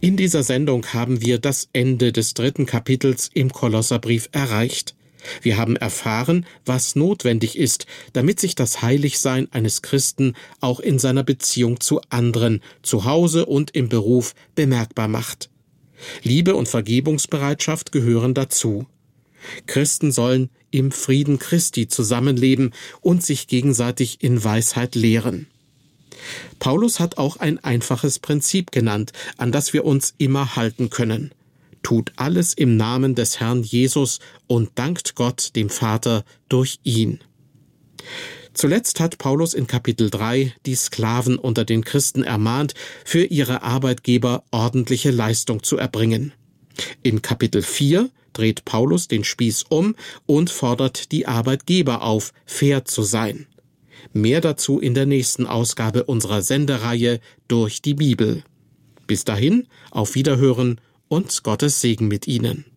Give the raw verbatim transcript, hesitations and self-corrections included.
In dieser Sendung haben wir das Ende des dritten Kapitels im Kolosserbrief erreicht. Wir haben erfahren, was notwendig ist, damit sich das Heiligsein eines Christen auch in seiner Beziehung zu anderen, zu Hause und im Beruf bemerkbar macht. Liebe und Vergebungsbereitschaft gehören dazu. Christen sollen im Frieden Christi zusammenleben und sich gegenseitig in Weisheit lehren. Paulus hat auch ein einfaches Prinzip genannt, an das wir uns immer halten können. Tut alles im Namen des Herrn Jesus und dankt Gott, dem Vater, durch ihn. Zuletzt hat Paulus in Kapitel drei die Sklaven unter den Christen ermahnt, für ihre Arbeitgeber ordentliche Leistung zu erbringen. In Kapitel vier dreht Paulus den Spieß um und fordert die Arbeitgeber auf, fair zu sein. Mehr dazu in der nächsten Ausgabe unserer Sendereihe Durch die Bibel. Bis dahin, auf Wiederhören und Gottes Segen mit Ihnen.